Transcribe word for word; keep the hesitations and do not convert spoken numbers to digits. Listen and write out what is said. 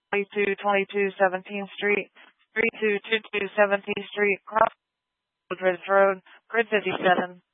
twenty-two twenty-two seventeenth Street, three two two two seventeenth Street, Crossroads Ridge Road, Grid fifty-seven.